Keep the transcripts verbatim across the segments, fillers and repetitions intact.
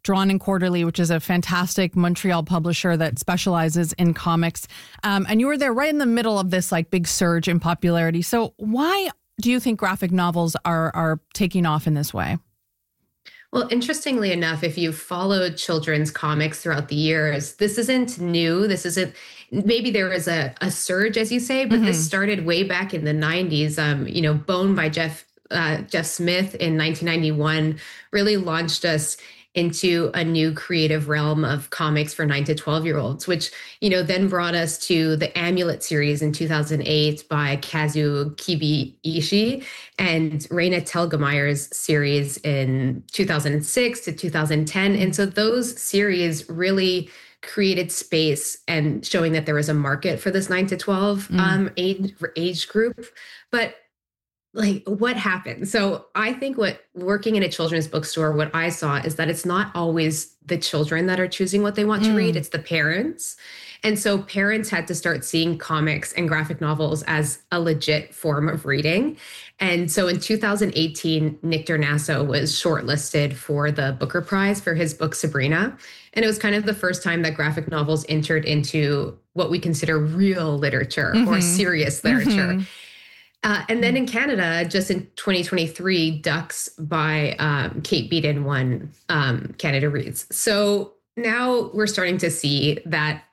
Drawn and Quarterly, which is a fantastic Montreal publisher that specializes in comics. Um, and you were there right in the middle of this like big surge in popularity. So why do you think graphic novels are are taking off in this way? Well, interestingly enough, if you've followed children's comics throughout the years, this isn't new. This isn't, maybe there is a, a surge, as you say, but mm-hmm. this started way back in the nineties. Um, you know, Bone by Jeff uh, Jeff Smith in nineteen ninety-one really launched us into a new creative realm of comics for nine to twelve year olds, which, you know, then brought us to the Amulet series in two thousand eight by Kazuo Kibiishi and Raina Telgemeier's series in two thousand six to two thousand ten. And so those series really created space and showing that there was a market for this nine to twelve mm. um, age, age group. But like what happened? So I think what working in a children's bookstore, what I saw is that it's not always the children that are choosing what they want mm. to read. It's the parents. And so parents had to start seeing comics and graphic novels as a legit form of reading. And so in two thousand eighteen, Nick Darnasso was shortlisted for the Booker Prize for his book, Sabrina. And it was kind of the first time that graphic novels entered into what we consider real literature mm-hmm. or serious literature. Mm-hmm. Uh, and then in Canada, just in twenty twenty-three, Ducks by um, Kate Beaton won um, Canada Reads. So now we're starting to see that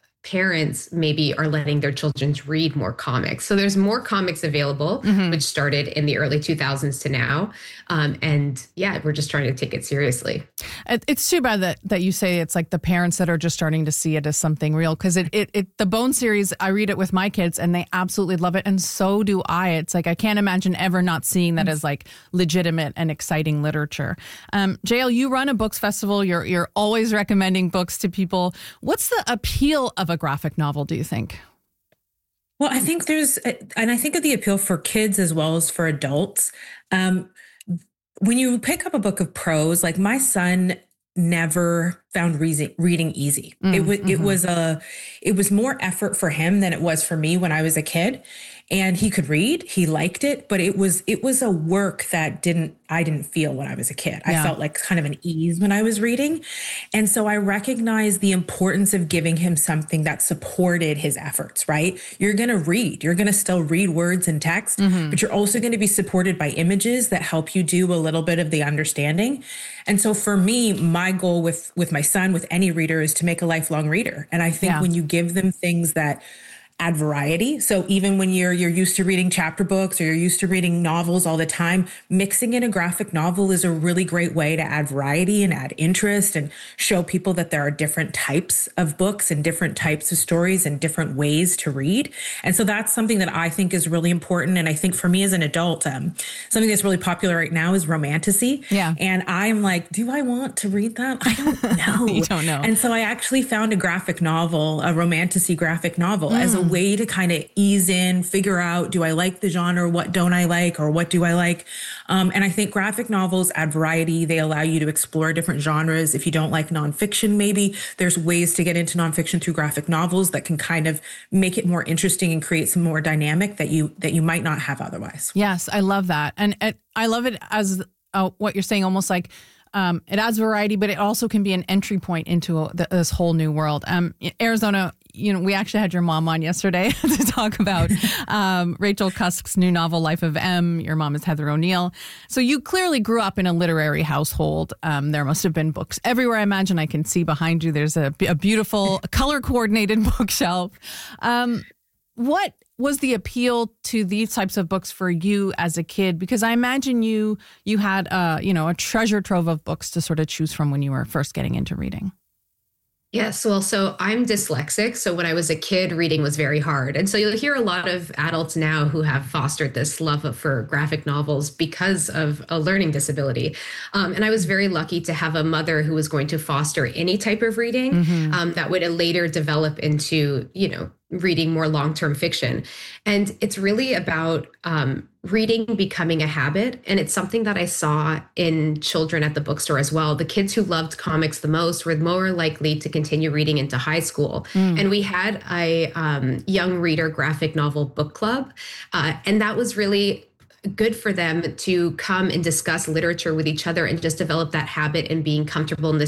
parents maybe are letting their children read more comics. So there's more comics available, mm-hmm. which started in the early two thousands to now. Um, and yeah, we're just trying to take it seriously. It's too bad that, that you say it's like the parents that are just starting to see it as something real. Because it, it, it, the Bone series, I read it with my kids and they absolutely love it. And so do I. It's like, I can't imagine ever not seeing that as like legitimate and exciting literature. Um, J L, you run a books festival. You're, you're always recommending books to people. What's the appeal of a graphic novel, do you think? Well, I think there's, and I think of the appeal for kids as well as for adults. Um, when you pick up a book of prose, like my son never found reason, reading easy. Mm, it was, mm-hmm. it was a, it was more effort for him than it was for me when I was a kid. And he could read, he liked it, but it was, it was a work that didn't, I didn't feel when I was a kid. Yeah. I felt like kind of an ease when I was reading. And so I recognized the importance of giving him something that supported his efforts, right? You're going to read, you're going to still read words and text, mm-hmm. but you're also going to be supported by images that help you do a little bit of the understanding. And so for me, my goal with, with my son, with any reader, is to make a lifelong reader. And I think yeah. when you give them things that add variety. So even when you're you're used to reading chapter books or you're used to reading novels all the time, mixing in a graphic novel is a really great way to add variety and add interest and show people that there are different types of books and different types of stories and different ways to read. And so that's something that I think is really important. And I think for me as an adult, um, something that's really popular right now is romantasy. Yeah. And I'm like, do I want to read that? I don't know. You don't know. And so I actually found a graphic novel, a romantasy graphic novel, mm. as a way to kind of ease in, figure out, do I like the genre? What don't I like? Or what do I like? Um, and I think graphic novels add variety. They allow you to explore different genres. If you don't like nonfiction, maybe there's ways to get into nonfiction through graphic novels that can kind of make it more interesting and create some more dynamic that you, that you might not have otherwise. Yes, I love that. And it, I love it as uh, what you're saying, almost like Um, it adds variety, but it also can be an entry point into a, this whole new world. Um, Arizona, you know, we actually had your mom on yesterday to talk about um, Rachel Cusk's new novel, Life of M. Your mom is Heather O'Neill. So you clearly grew up in a literary household. Um, there must have been books everywhere. I imagine I can see behind you. There's a, a beautiful color-coordinated bookshelf. Um, what was the appeal to these types of books for you as a kid? Because I imagine you you had a, you know, a treasure trove of books to sort of choose from when you were first getting into reading. Yes. Well, so I'm dyslexic. So when I was a kid, reading was very hard. And so you'll hear a lot of adults now who have fostered this love of, for graphic novels because of a learning disability. Um, and I was very lucky to have a mother who was going to foster any type of reading mm-hmm. um, that would later develop into, you know, reading more long-term fiction. And it's really about um, reading becoming a habit. And it's something that I saw in children at the bookstore as well. The kids who loved comics the most were more likely to continue reading into high school. Mm. And we had a um, young reader graphic novel book club. Uh, and that was really good for them to come and discuss literature with each other and just develop that habit and being comfortable in the